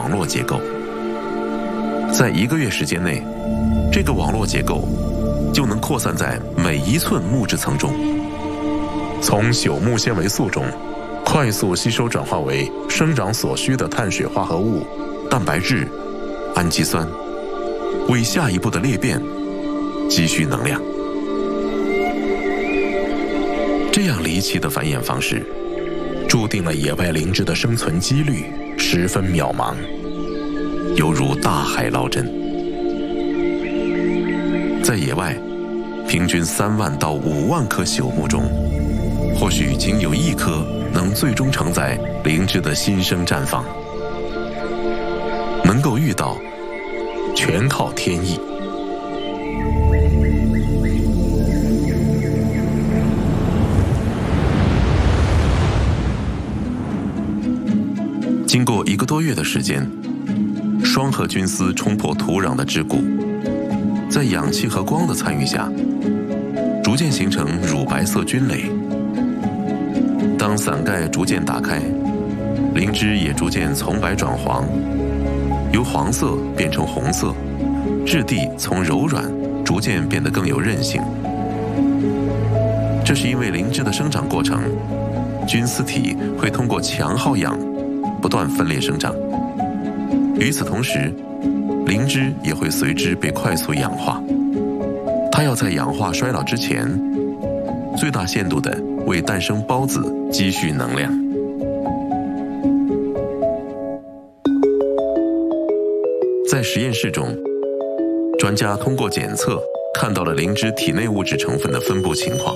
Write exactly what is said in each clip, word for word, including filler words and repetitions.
网络结构。在一个月时间内，这个网络结构就能扩散在每一寸木质层中，从朽木纤维素中快速吸收转化为生长所需的碳水化合物、蛋白质、氨基酸，为下一步的裂变积蓄能量。这样离奇的繁衍方式，注定了野外灵芝的生存几率十分渺茫，犹如大海捞针。在野外，平均三万到五万棵朽木中，或许仅有一棵能最终承载灵芝的新生绽放。能够遇到，全靠天意。经过一个多月的时间，双核菌丝冲破土壤的桎梏，在氧气和光的参与下，逐渐形成乳白色菌蕾。当伞盖逐渐打开，灵芝也逐渐从白转黄，由黄色变成红色，质地从柔软逐渐变得更有韧性。这是因为灵芝的生长过程，菌丝体会通过强耗氧不断分裂生长，与此同时，灵芝也会随之被快速氧化。它要在氧化衰老之前，最大限度地为诞生孢子积蓄能量。在实验室中，专家通过检测看到了灵芝体内物质成分的分布情况。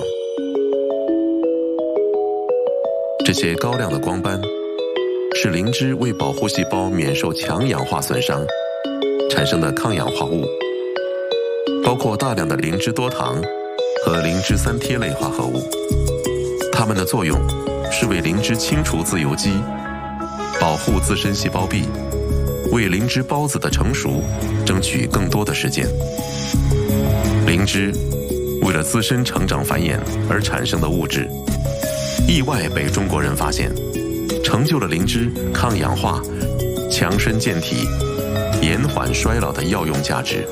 这些高亮的光斑是灵芝为保护细胞免受强氧化损伤产生的抗氧化物，包括大量的灵芝多糖和灵芝三萜类化合物。它们的作用是为灵芝清除自由基，保护自身细胞壁，为灵芝孢子的成熟争取更多的时间。灵芝为了自身成长繁衍而产生的物质，意外被中国人发现，成就了灵芝抗氧化、强身健体、延缓衰老的药用价值。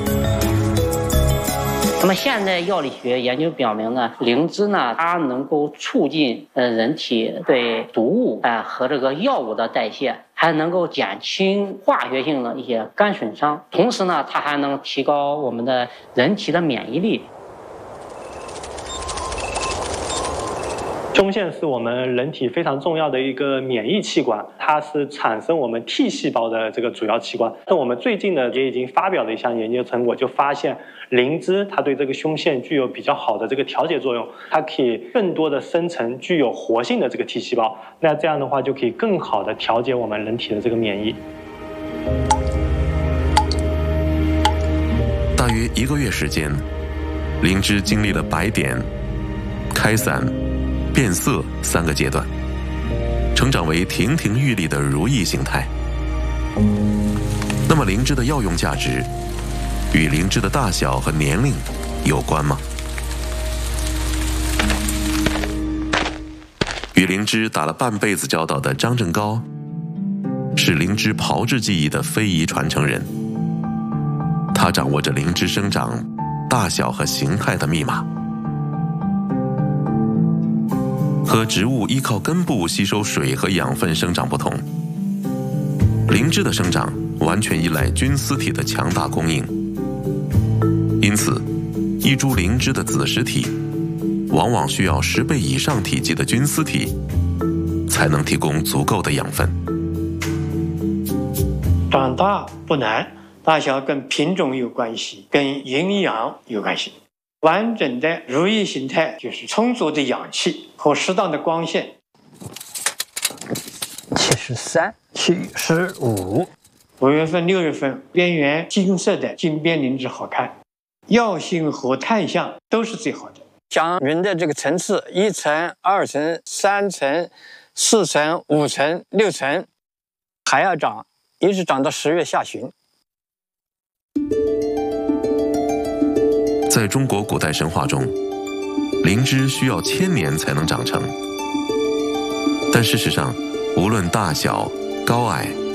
那么现代药理学研究表明呢，灵芝呢，它能够促进呃人体对毒物啊、呃、和这个药物的代谢，还能够减轻化学性的一些肝损伤，同时呢，它还能提高我们的人体的免疫力。 胸腺是我们人体非常重要的一个免疫器官，它是产生我们 T 细胞的这个主要器官。那我们最近呢也已经发表了一项研究成果，就发现灵芝它对这个胸腺具有比较好的这个调节作用，它可以更多的生成具有活性的这个 T 细胞，那这样的话就可以更好的调节我们人体的这个免疫。 大约一个月时间，灵芝经历了白点、开伞、变色三个阶段，成长为亭亭玉立的如意形态。那么灵芝的药用价值与灵芝的大小和年龄有关吗？与灵芝打了半辈子交道的张正高，是灵芝炮制技艺的非遗传承人，他掌握着灵芝生长大小和形态的密码。和植物依靠根部吸收水和养分生长不同，灵芝的生长完全依赖菌丝体的强大供应。因此，一株灵芝的子实体往往需要十倍以上体积的菌丝体，才能提供足够的养分。 长大不难，大小跟品种有关系，跟营养有关系。完整的如意形态就是充足的氧气和适当的光线。 七十三、七十五， 五月份、六月份，边缘金色的金边灵芝好看，药性和态相都是最好的。 将云的这个层次，一层、二层、三层、四层、五层、六层，还要长，一直长到十月下旬。 在中国古代神话中，灵芝需要千年才能长成。但事实上，无论大小、高矮、